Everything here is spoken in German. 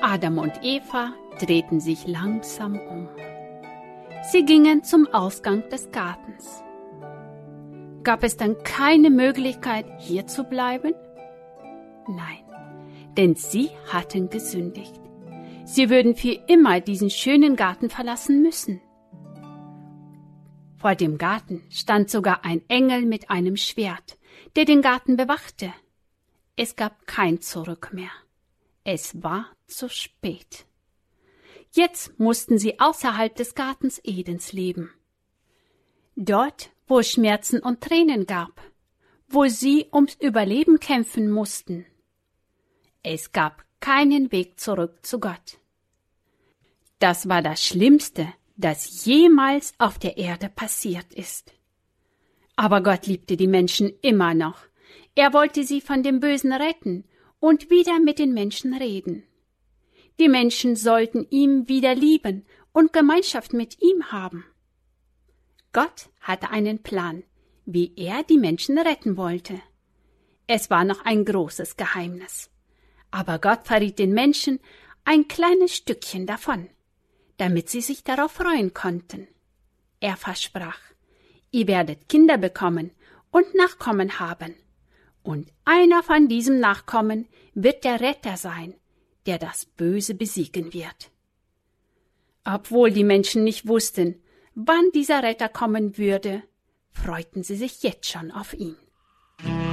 Adam und Eva drehten sich langsam um. Sie gingen zum Ausgang des Gartens. Gab es dann keine Möglichkeit, hier zu bleiben? Nein, denn sie hatten gesündigt. Sie würden für immer diesen schönen Garten verlassen müssen. Vor dem Garten stand sogar ein Engel mit einem Schwert, der den Garten bewachte. Es gab kein Zurück mehr. Es war zu spät. Jetzt mussten sie außerhalb des Gartens Edens leben. Dort, wo es Schmerzen und Tränen gab, wo sie ums Überleben kämpfen mussten. Es gab keinen Weg zurück zu Gott. Das war das Schlimmste, das jemals auf der Erde passiert ist. Aber Gott liebte die Menschen immer noch. Er wollte sie von dem Bösen retten und wieder mit den Menschen reden. Die Menschen sollten ihn wieder lieben und Gemeinschaft mit ihm haben. Gott hatte einen Plan, wie er die Menschen retten wollte. Es war noch ein großes Geheimnis. Aber Gott verriet den Menschen ein kleines Stückchen davon, damit sie sich darauf freuen konnten. Er versprach, ihr werdet Kinder bekommen und Nachkommen haben. Und einer von diesem Nachkommen wird der Retter sein, der das Böse besiegen wird. Obwohl die Menschen nicht wussten, wann dieser Retter kommen würde, freuten sie sich jetzt schon auf ihn.